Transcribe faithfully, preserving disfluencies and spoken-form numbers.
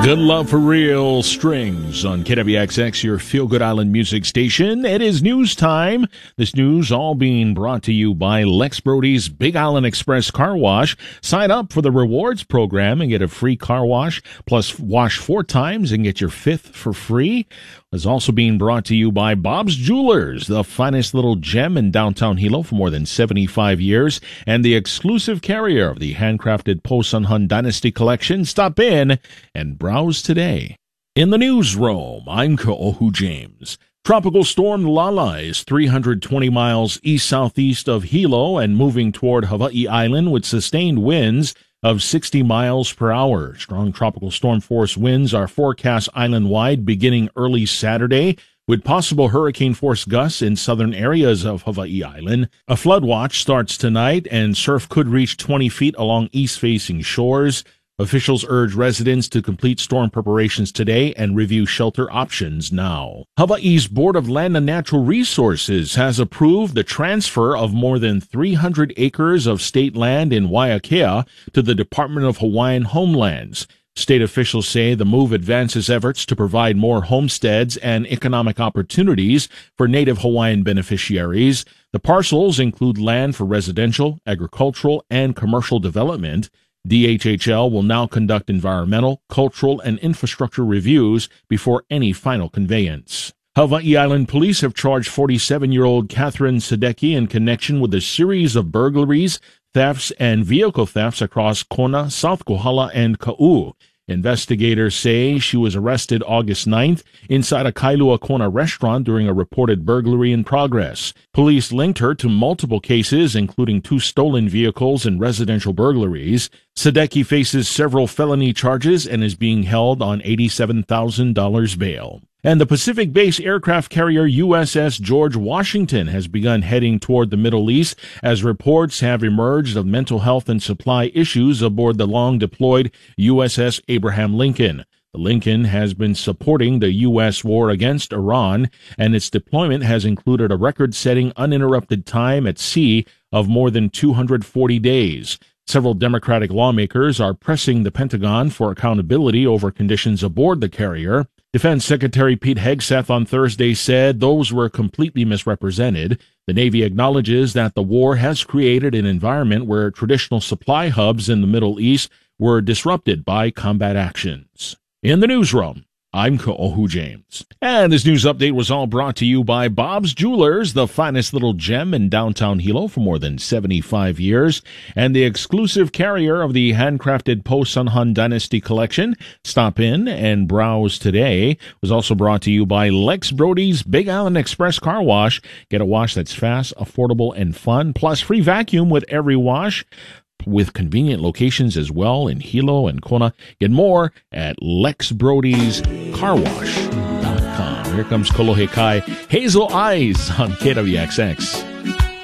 Good Love for Real Strings on K W X X, your feel-good island music station. It is news time. This news all being brought to you by Lex Brody's Big Island Express Car Wash. Sign up for the rewards program and get a free car wash, plus wash four times and get your fifth for free. It's also being brought to you by Bob's Jewelers, the finest little gem in downtown Hilo for more than seventy-five years, and the exclusive carrier of the handcrafted Po San Hun Dynasty Collection. Stop in and browse today. In the newsroom, I'm Ka'ohu James. Tropical storm Lala is three hundred twenty miles east-southeast of Hilo and moving toward Hawaii Island with sustained winds of sixty miles per hour. Strong tropical storm force winds are forecast island-wide beginning early Saturday, with possible hurricane-force gusts in southern areas of Hawaii Island. A flood watch starts tonight, and surf could reach twenty feet along east-facing shores. Officials urge residents to complete storm preparations today and review shelter options now. Hawaii's Board of Land and Natural Resources has approved the transfer of more than three hundred acres of state land in Waiakea to the Department of Hawaiian Homelands. State officials say the move advances efforts to provide more homesteads and economic opportunities for Native Hawaiian beneficiaries. The parcels include land for residential, agricultural, and commercial development. D H H L will now conduct environmental, cultural, and infrastructure reviews before any final conveyance. Hawaii Island police have charged forty-seven-year-old Catherine Sadecki in connection with a series of burglaries, thefts, and vehicle thefts across Kona, South Kohala, and Ka'u. Investigators say she was arrested August ninth inside a Kailua Kona restaurant during a reported burglary in progress. Police linked her to multiple cases, including two stolen vehicles and residential burglaries. Sadecki faces several felony charges and is being held on eighty-seven thousand dollars bail. And the Pacific-based aircraft carrier U S S George Washington has begun heading toward the Middle East as reports have emerged of mental health and supply issues aboard the long-deployed U S S Abraham Lincoln. The Lincoln has been supporting the U S war against Iran, and its deployment has included a record-setting uninterrupted time at sea of more than two hundred forty days. Several Democratic lawmakers are pressing the Pentagon for accountability over conditions aboard the carrier. Defense Secretary Pete Hegseth on Thursday said those were completely misrepresented. The Navy acknowledges that the war has created an environment where traditional supply hubs in the Middle East were disrupted by combat actions. In the newsroom, I'm Ka'ohu James. And this news update was all brought to you by Bob's Jewelers, the finest little gem in downtown Hilo for more than seventy-five years, and the exclusive carrier of the handcrafted Po San Hun Dynasty Collection. Stop in and browse today. It was also brought to you by Lex Brody's Big Island Express Car Wash. Get a wash that's fast, affordable, and fun, plus free vacuum with every wash, with convenient locations as well in Hilo and Kona. Get more at lex brodys car wash dot com. Here comes Kolohe Kai, Hazel Eyes on K W X X.